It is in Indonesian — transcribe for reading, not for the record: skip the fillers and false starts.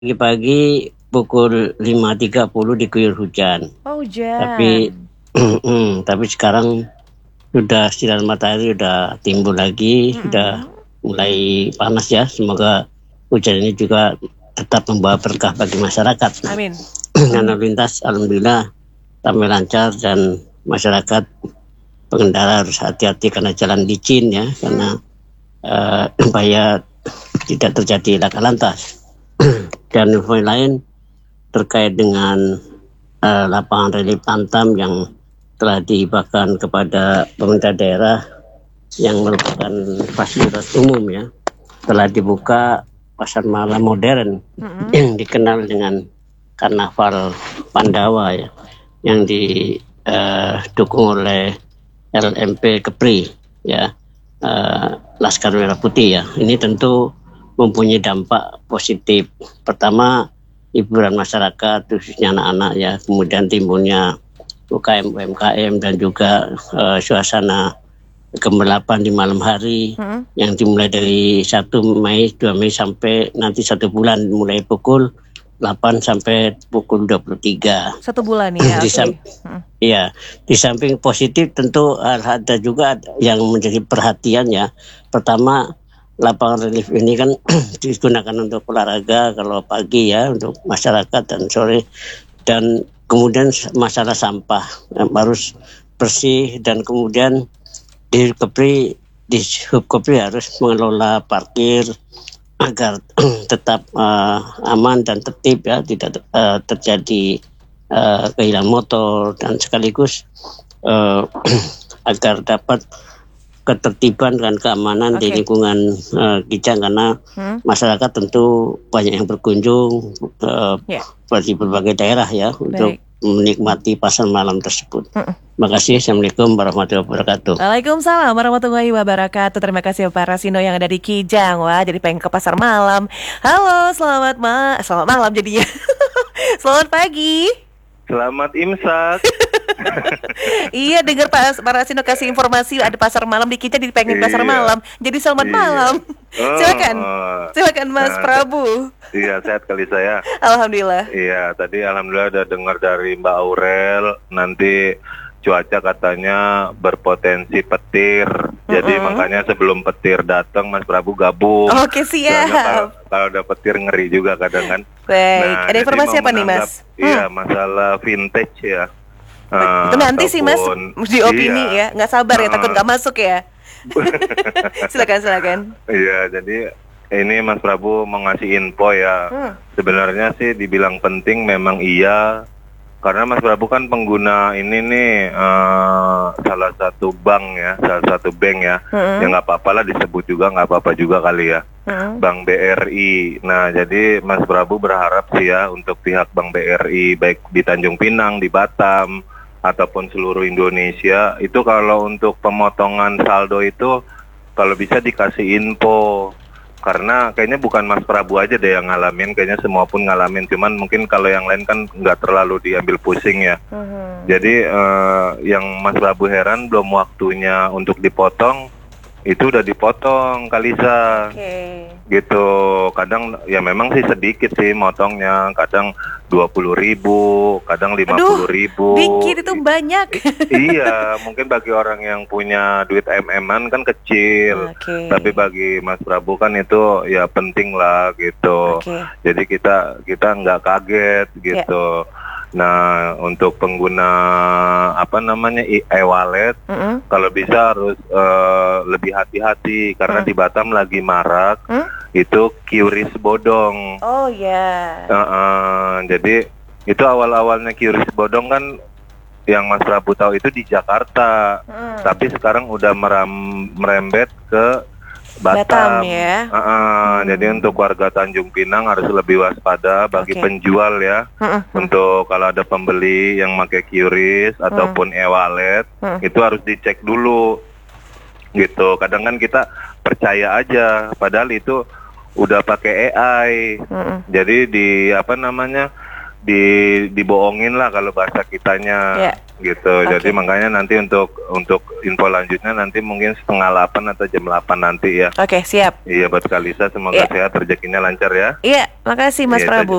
Pagi-pagi pukul 5.30 diguyur hujan. Oh, Tapi hujan. tapi sekarang sudah sinar matahari sudah timbul lagi, sudah Mm-mm. mulai panas ya. Semoga hujan ini juga tetap membawa berkah bagi masyarakat. Amin. Lalu lintas alhamdulillah ramai lancar dan masyarakat pengendara harus hati-hati karena jalan licin ya, karena supaya tidak terjadi laka lantas. Dan info lain terkait dengan lapangan relief Antam yang telah dihibahkan kepada pemerintah daerah yang merupakan fasilitas umum ya, telah dibuka pasar malam modern yang dikenal dengan Karnaval Pandawa ya, yang didukung oleh LMP Kepri ya, Laskar Merah Putih ya. Ini tentu mempunyai dampak positif. Pertama, hiburan masyarakat khususnya anak-anak ya, kemudian timbulnya UKM UMKM dan juga suasana kegelapan di malam hari yang dimulai dari 1 Mei, 2 Mei sampai nanti 1 bulan mulai pukul 8 sampai pukul 23. 1 bulan ya, oke. Ya, di samping positif tentu ada juga yang menjadi perhatian ya. Pertama, lapangan relief ini kan digunakan untuk olahraga kalau pagi ya, untuk masyarakat dan sore. Dan kemudian masalah sampah harus bersih, dan kemudian di Hub Kepri harus mengelola parkir agar tetap aman dan tertib ya, tidak terjadi kehilangan motor, dan sekaligus agar dapat ketertiban dan keamanan di lingkungan Kijang, karena masyarakat tentu banyak yang berkunjung dari berbagai daerah ya untuk menikmati pasar malam tersebut. Terima kasih. Assalamualaikum warahmatullahi wabarakatuh. Waalaikumsalam warahmatullahi wabarakatuh. Terima kasih Pak Rasino yang ada di Kijang. Wah, jadi pengen ke pasar malam. Halo, selamat malam jadinya. Selamat pagi. Selamat imsak. Iya, dengar Pak Rasino kasih informasi ada pasar malam di Kijang, jadi pengen pasar malam. Jadi selamat malam. Silakan Mas Prabu. Iya, sehat kali saya. Alhamdulillah. Iya, tadi alhamdulillah udah dengar dari Mbak Aurel, nanti cuaca katanya berpotensi petir. Jadi makanya sebelum petir datang Mas Prabu gabung. Oke, siap. Kalau ada petir ngeri juga kadang kan. Baik, nah, ada informasi apa nih Mas? Iya, masalah vintage ya. Itu nanti sih Mas di opini ya, nggak sabar ya, takut nggak masuk ya. Silakan. Iya, jadi ini Mas Prabu mau ngasih info ya. Sebenarnya sih dibilang penting memang iya, karena Mas Prabu kan pengguna ini nih salah satu bank ya, ya nggak apa-apa lah disebut juga, nggak apa-apa juga kali ya. Bank BRI. Nah, jadi Mas Prabu berharap sih ya untuk pihak Bank BRI baik di Tanjung Pinang, di Batam, ataupun seluruh Indonesia, itu kalau untuk pemotongan saldo itu kalau bisa dikasih info, karena kayaknya bukan Mas Prabu aja deh yang ngalamin, kayaknya semua pun ngalamin, cuman mungkin kalau yang lain kan nggak terlalu diambil pusing ya. Jadi yang Mas Prabu heran belum waktunya untuk dipotong, itu udah dipotong Kalisa. Gitu, kadang ya memang sih sedikit sih motongnya, kadang 20.000, kadang 50.000. Dikit itu banyak. Iya, mungkin bagi orang yang punya duit MM-an kan kecil, tapi bagi Mas Prabu kan itu ya penting lah gitu. Jadi kita nggak kaget gitu. Nah, untuk pengguna e-wallet, kalau bisa harus lebih hati-hati karena di Batam lagi marak itu QRIS bodong. Oh ya. Jadi itu awal-awalnya QRIS bodong kan yang Mas Prabu tahu itu di Jakarta, tapi sekarang udah merembet ke Batam ya. Jadi untuk warga Tanjung Pinang harus lebih waspada bagi penjual ya. Untuk kalau ada pembeli yang pakai QRIS ataupun e-wallet, itu harus dicek dulu gitu. Kadang kan kita percaya aja, padahal itu udah pakai AI. Jadi dibohongin lah kalau bahasa kitanya. gitu. Jadi makanya nanti untuk info lanjutnya nanti mungkin 7:30 atau jam 8 nanti ya. Oke, siap. Iya buat Kalisa, semoga sehat, rezekinya lancar ya. Iya, makasih Mas Iya, Prabu.